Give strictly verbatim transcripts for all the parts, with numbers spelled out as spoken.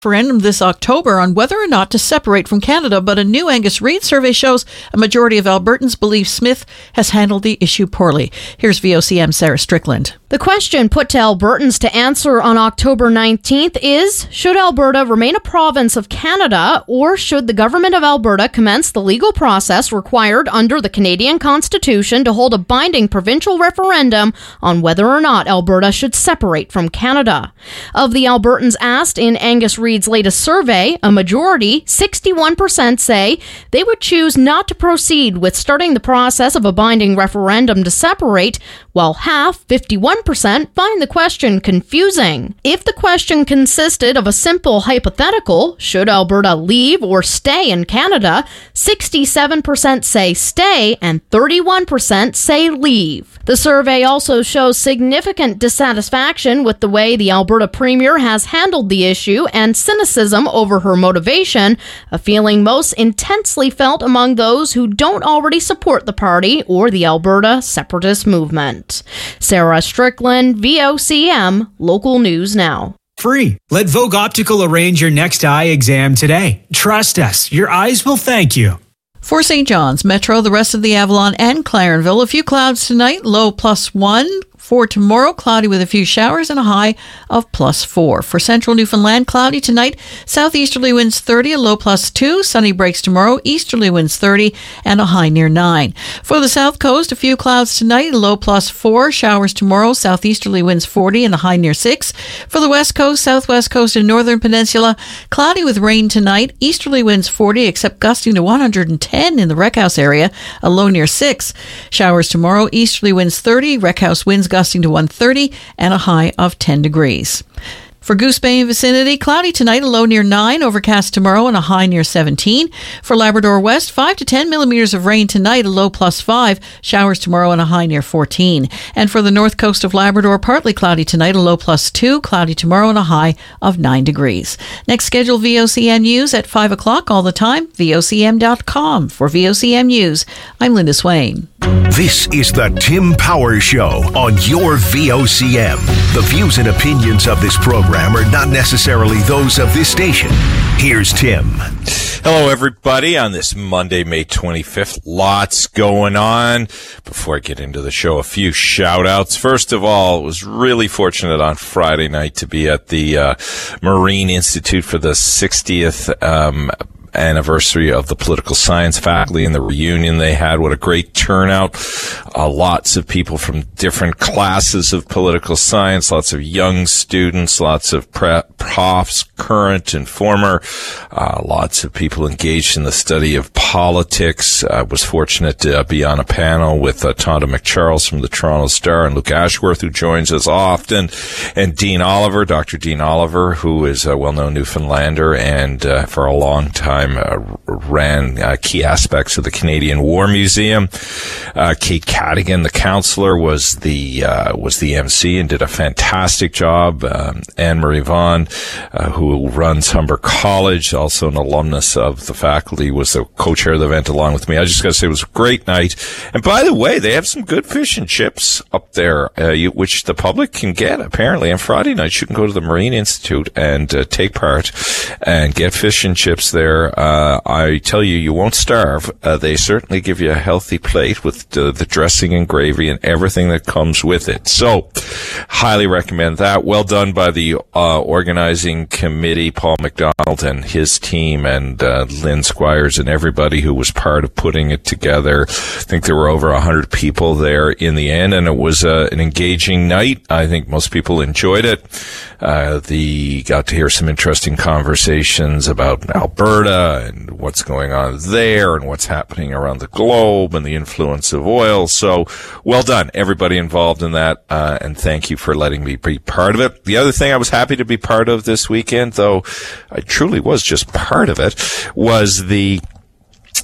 referendum this October on whether or not to separate from Canada, but a new Angus Reid survey shows a majority of Albertans believe Smith has handled the issue poorly. Here's V O C M Sarah Strickland. The question put to Albertans to answer on October nineteenth is, should Alberta remain a province of Canada, or should the government of Alberta commence the legal process required under the Canadian Constitution to hold a binding provincial referendum on whether or not Alberta should separate from Canada? Of the Albertans asked in Angus Reid Reid's latest survey, a majority, sixty-one percent, say they would choose not to proceed with starting the process of a binding referendum to separate, while half, fifty-one percent, find the question confusing. If the question consisted of a simple hypothetical, should Alberta leave or stay in Canada, sixty-seven percent say stay and thirty-one percent say leave. The survey also shows significant dissatisfaction with the way the Alberta Premier has handled the issue and cynicism over her motivation, a feeling most intensely felt among those who don't already support the party or the Alberta separatist movement. Sarah Strickland, V O C M, Local News Now. Free. Let Vogue Optical arrange your next eye exam today. Trust us, your eyes will thank you. For Saint John's, Metro, the rest of the Avalon and Clarenville, a few clouds tonight, low plus one. For tomorrow, cloudy with a few showers and a high of plus four. For central Newfoundland, cloudy tonight, southeasterly winds thirty, a low plus two. Sunny breaks tomorrow, easterly winds thirty, and a high near nine. For the south coast, a few clouds tonight, a low plus four. Showers tomorrow, southeasterly winds forty, and a high near six. For the west coast, southwest coast, and northern peninsula, cloudy with rain tonight, easterly winds forty, except gusting to one hundred ten in the Wreckhouse area, a low near six. Showers tomorrow, easterly winds thirty, Wreckhouse winds gusting to one thirty, and a high of ten degrees. For Goose Bay and vicinity, cloudy tonight, a low near nine, overcast tomorrow, and a high near seventeen. For Labrador West, five to ten millimeters of rain tonight, a low plus five, showers tomorrow, and a high near fourteen. And for the north coast of Labrador, partly cloudy tonight, a low plus two, cloudy tomorrow, and a high of nine degrees. Next scheduled V O C M News at five o'clock all the time, V O C M dot com. For V O C M News, I'm Linda Swain. This is the Tim Power Show on your V O C M. The views and opinions of this program are not necessarily those of this station. Here's Tim. Hello, everybody, on this Monday, May twenty-fifth. Lots going on. Before I get into the show, a few shout-outs. First of all, was really fortunate on Friday night to be at the uh, Marine Institute for the sixtieth um anniversary of the political science faculty and the reunion they had. What a great turnout. Uh, lots of people from different classes of political science, lots of young students, lots of pre- profs, current and former, uh, lots of people engaged in the study of politics. I was fortunate to uh, be on a panel with uh, Tonda McCharles from the Toronto Star and Luke Ashworth, who joins us often, and Dean Oliver, Doctor Dean Oliver, who is a well-known Newfoundlander and uh, for a long time Uh, ran uh, key aspects of the Canadian War Museum. Uh, Kate Cadigan, the counselor, was the uh, was the M C and did a fantastic job. Um, Anne-Marie Vaughan, uh, who runs Humber College, also an alumnus of the faculty, was the co-chair of the event along with me. I just got to say it was a great night. And by the way, they have some good fish and chips up there, uh, you, which the public can get apparently on Friday night. You can go to the Marine Institute and uh, take part and get fish and chips there. Uh, I tell you, you won't starve. Uh, they certainly give you a healthy plate with the, the dressing and gravy and everything that comes with it. So, highly recommend that. Well done by the uh, organizing committee, Paul McDonald and his team, and uh, Lynn Squires and everybody who was part of putting it together. I think there were over one hundred people there in the end, and it was uh, an engaging night. I think most people enjoyed it. Uh, the got to hear some interesting conversations about Alberta and what's going on there and what's happening around the globe and the influence of oil. So well done, everybody involved in that, uh, and thank you for letting me be part of it. The other thing I was happy to be part of this weekend, though I truly was just part of it, was the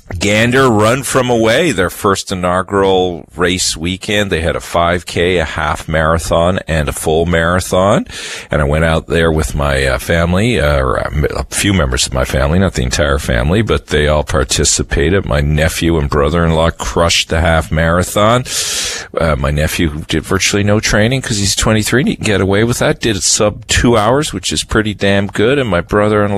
Gander Run From Away, their first inaugural race weekend. They had a five K, a half marathon, and a full marathon. And I went out there with my uh, family, uh, or a few members of my family, not the entire family, but they all participated. My nephew and brother-in-law crushed the half marathon. Uh, my nephew, who did virtually no training because he's twenty-three and he can get away with that, did it sub two hours, which is pretty damn good. And my brother-in-law